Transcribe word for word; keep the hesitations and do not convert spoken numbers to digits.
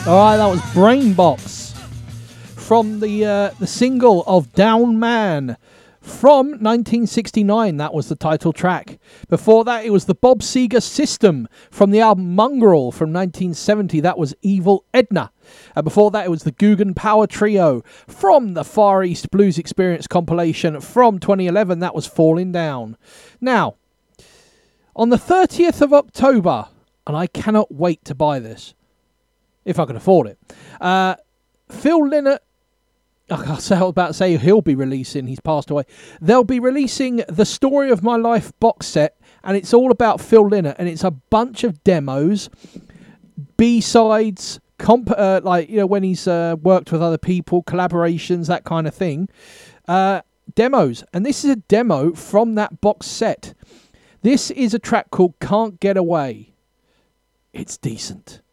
All right, that was Brainbox from the uh, the single of Down Man from nineteen sixty-nine. That was the title track. Before that, it was the Bob Seger System from the album Mongrel from nineteen seventy. That was Evil Edna. And before that, it was the Guggen Power Trio from the Far East Blues Experience compilation from twenty eleven. That was Falling Down. Now, on the thirtieth of October, and I cannot wait to buy this, if I can afford it, uh, Phil Lynott, I was about to say he'll be releasing, he's passed away, they'll be releasing the Story of My Life box set, and it's all about Phil Lynott, and it's a bunch of demos, B-sides, comp, uh, like, you know, when he's uh, worked with other people, collaborations, that kind of thing, uh, demos, and this is a demo from that box set. This is a track called Can't Get Away. It's decent.